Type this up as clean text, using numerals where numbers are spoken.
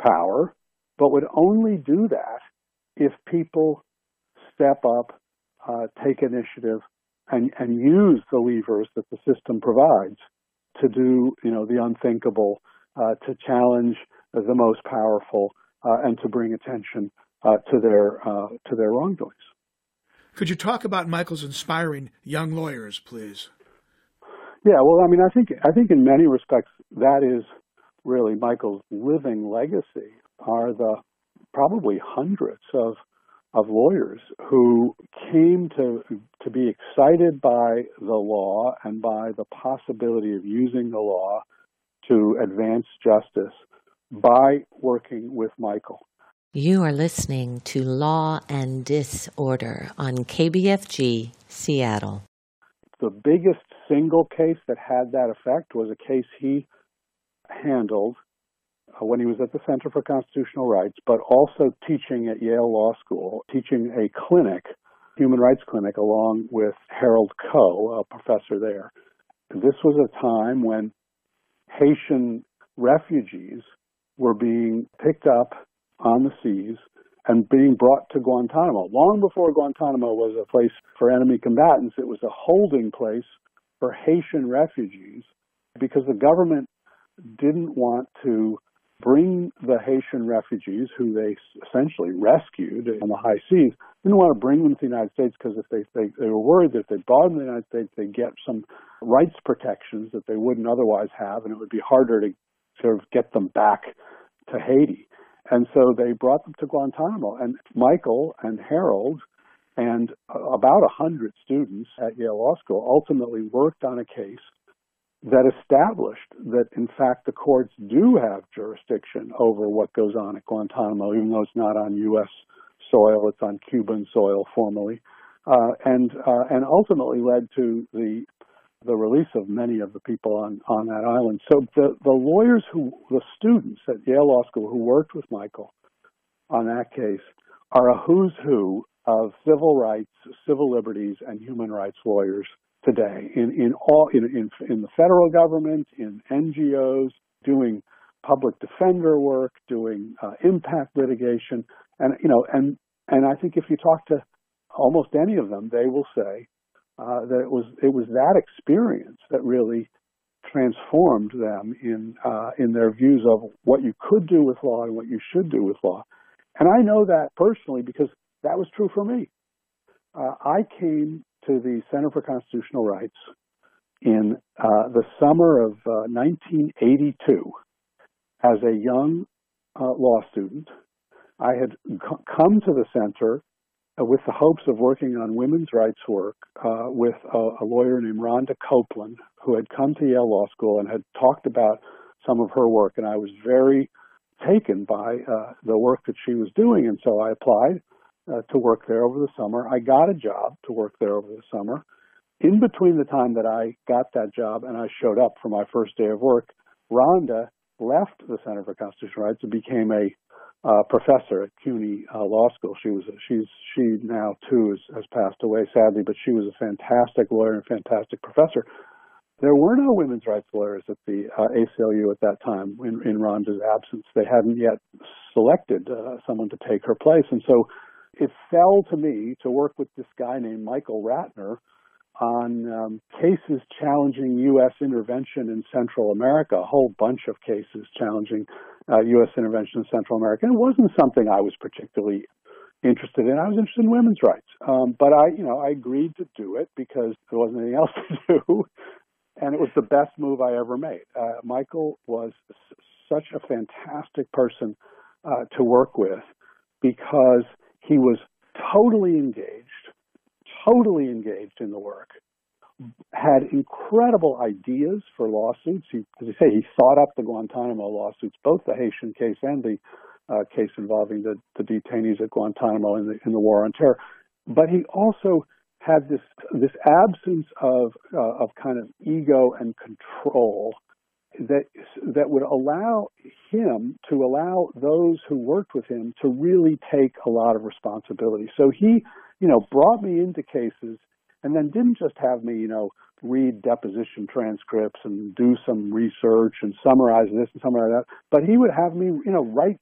power, but would only do that if people step up, take initiative, and use the levers that the system provides to do, the unthinkable, to challenge the most powerful, and to bring attention to their wrongdoings. Could you talk about Michael's inspiring young lawyers, please? Yeah, well, I think in many respects that is really Michael's living legacy. Are the probably hundreds of lawyers who came to be excited by the law and by the possibility of using the law to advance justice by working with Michael. You are listening to Law and Disorder on KBFG, Seattle. The biggest single case that had that effect was a case he handled when he was at the Center for Constitutional Rights, but also teaching at Yale Law School, teaching a clinic, human rights clinic, along with Harold Koh, a professor there. This was a time when Haitian refugees were being picked up on the seas and being brought to Guantanamo. Long before Guantanamo was a place for enemy combatants, it was a holding place for Haitian refugees because the government didn't want to bring the Haitian refugees, who they essentially rescued on the high seas, didn't want to bring them to the United States because if they were worried that if they brought them to the United States, they'd get some rights protections that they wouldn't otherwise have, and it would be harder to sort of get them back to Haiti. And so they brought them to Guantanamo. And Michael and Harold and about 100 students at Yale Law School ultimately worked on a case that established that, in fact, the courts do have jurisdiction over what goes on at Guantanamo, even though it's not on U.S. soil, it's on Cuban soil formally, and ultimately led to the release of many of the people on that island. So the students at Yale Law School who worked with Michael on that case are a who's who of civil rights, civil liberties, and human rights lawyers today in the federal government, in NGOs, doing public defender work, doing impact litigation, and I think if you talk to almost any of them, they will say that it was that experience that really transformed them in their views of what you could do with law and what you should do with law. And I know that personally because that was true for me. I came to the Center for Constitutional Rights in the summer of 1982 as a young law student. I had come to the center with the hopes of working on women's rights work with a lawyer named Rhonda Copeland, who had come to Yale Law School and had talked about some of her work. And I was very taken by the work that she was doing. And so I applied to work there over the summer. I got a job to work there over the summer. In between the time that I got that job and I showed up for my first day of work, Rhonda left the Center for Constitutional Rights and became a professor at CUNY Law School. She now too has passed away sadly, but she was a fantastic lawyer and fantastic professor. There were no women's rights lawyers at the ACLU at that time in Rhonda's absence. They hadn't yet selected someone to take her place, and so it fell to me to work with this guy named Michael Ratner on cases challenging U.S. intervention in Central America, a whole bunch of cases challenging U.S. intervention in Central America. And it wasn't something I was particularly interested in. I was interested in women's rights. But I agreed to do it because there wasn't anything else to do. And it was the best move I ever made. Michael was such a fantastic person to work with because he was totally engaged in the work, had incredible ideas for lawsuits. As I say, he thought up the Guantanamo lawsuits, both the Haitian case and the case involving the detainees at Guantanamo in the War on Terror. But he also had this absence of kind of ego and control that would allow him to allow those who worked with him to really take a lot of responsibility. So he, brought me into cases and then didn't just have me, read deposition transcripts and do some research and summarize this and summarize that, but he would have me, write